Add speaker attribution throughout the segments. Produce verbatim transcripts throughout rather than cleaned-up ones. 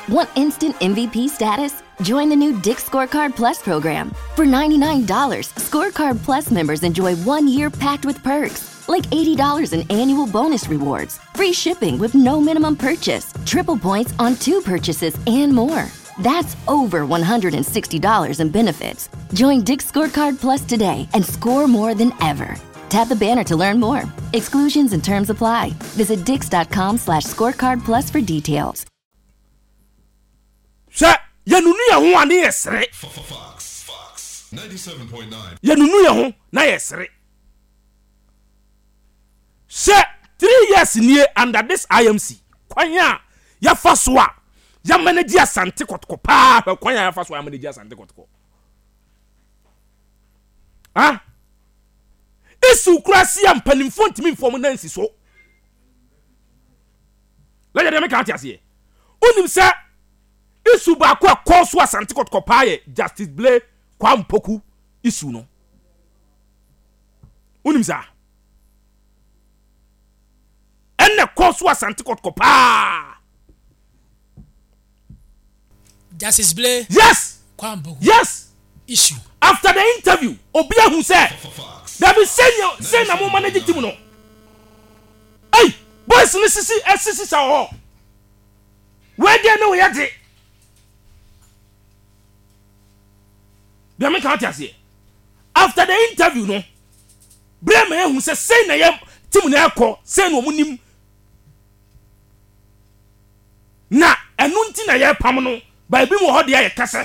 Speaker 1: Want instant M V P status? Join the new Dick's Scorecard Plus program. For ninety-nine dollars, Scorecard Plus members enjoy one year packed with perks, like eighty dollars in annual bonus rewards, free shipping with no minimum purchase, triple points on two purchases, and more. That's over one hundred sixty dollars in benefits. Join Dick's Scorecard Plus today and score more than ever. Tap the banner to learn more. Exclusions and terms apply. Visit dix.com slash scorecard plus for details.
Speaker 2: Sha, yanunu ya ho ane yesere.
Speaker 3: Fox, Fox, ninety-seven point nine.
Speaker 2: Yanunu ya ho na yesere. Sha, three years near under this I M C. Kwanya, ya faswa. Ya manage asante kotoko pa. Kwanya ya faswa ya manage asante kotoko. Ah? Isu krasi ya mpanimfo ntimi inform nansi so. La ya me ka ati ase. Onim sa isu ba kwa koso asante kotoko pa ye Justice Blay kwa mpoku isu no. Onim sa. Enne koso asante kotoko pa.
Speaker 4: Justice Blay.
Speaker 2: Yes.
Speaker 4: Kwa mpoku.
Speaker 2: Yes.
Speaker 4: Issue.
Speaker 2: After the interview, Obia who said, "There be senior, say na mo manage team no." Hey, boys, listen, see, S C C sao. Where they know yet? They make out here. After the interview, no, Bremen who said, "Say na yam team na call, say no munim." Na enunti na yam pamono, by be mo hodi ya kase.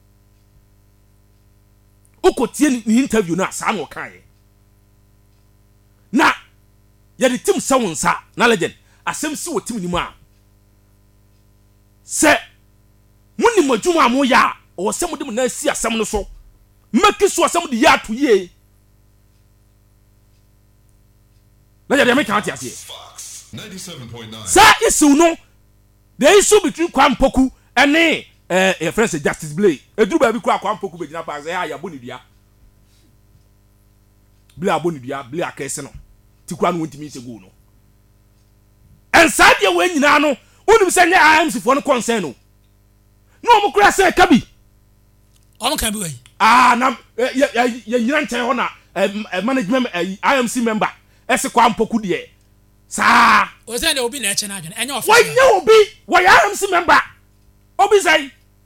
Speaker 2: Okotie ni interview na sa no kan na ya de tim sa wonsa na legend asem si wotim ni mu a se muni madwuma mo ya o se mo de na si asem no so maki so asem de ya to ye na ya de me kan ati ase
Speaker 3: ninety-seven point nine.
Speaker 2: sa isu no the issue between Kwampoku and Eh, eh, friends, Justice Blay. Edru ba bi kwa kwa mpoku be gina pa ze ha ya boni dua. Blay aboni dua, Blay akese no. Ti kwa no wontimi se go no. Ensa de we nyina no, unim se nya I M C fo no concern no. No mo kura se ka bi.
Speaker 4: On kan bi we.
Speaker 2: Ah, na ya ya ya nyina nchen ho na management I M C member. Ese kwa mpoku de. Sa.
Speaker 4: O se na obi na eche na adwene. Enya office.
Speaker 2: Why nya obi? Why I M C member? Obi say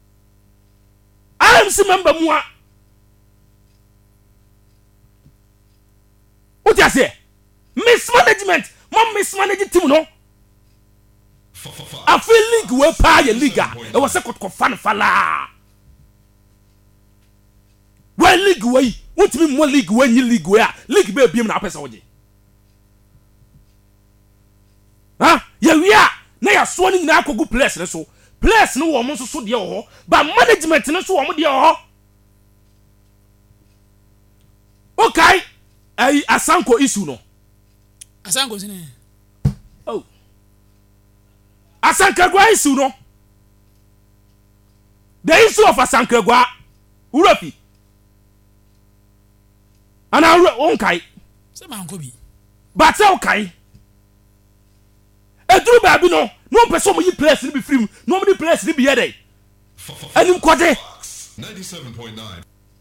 Speaker 2: I M C member mua. What you say? Mismanagement. Mom mismanage team no. I feel league we pay liga. It was a kot fan fala. Where league we? What me more league when you league where? League be be na pesa oje. Huh? Yeah we are. Na ya so ni na akogu place ne so. Place no wo mo so so de ho ba management no so wo mo de ho okay ai Asanko issue no
Speaker 4: Asanko sine
Speaker 2: oh Asankagwa issue no the issue of Asankagwa urafi ana onkai
Speaker 4: se man ko bi
Speaker 2: but okay eduru ba bi no no person mo yi place ni be free no mo di place ni be here dey anim kwade
Speaker 3: ninety-seven point nine.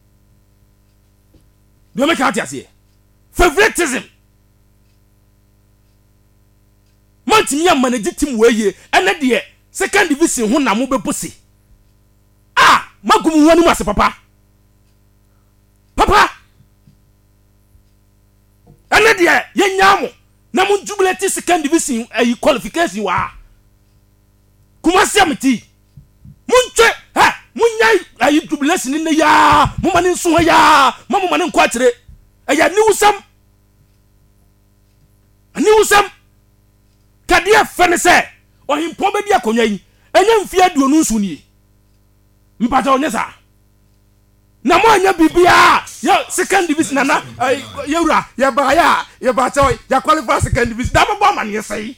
Speaker 2: do make out here favoritism montimi am manage team we ye ene de second division ho na mo be posi ah magum wani mas papa papa ene de ye nyamo na mo jubilate second division ayi qualification wa Kumasi amiti munche ha munyai ayi jubilation ni ya mo mane nso ya mo mo mane nko akire aya niwusam niwusam kadia fene se ohimpo be dia konwa yi enya mfi aduonu nso ni mpata onyesa na mo anya bibia ya second division na yewura ya ba ya ya ba taw ya qualify second division da bo man yesai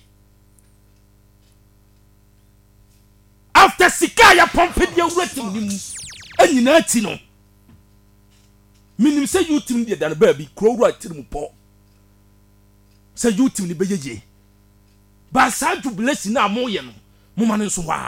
Speaker 2: after sika ya pompe dia wuratim nim anyina ti no minim se youtim dia dan ba bi kro wura tirim po se youtim ni bejeje ba sa jubilation na mo ye no mo man nso wa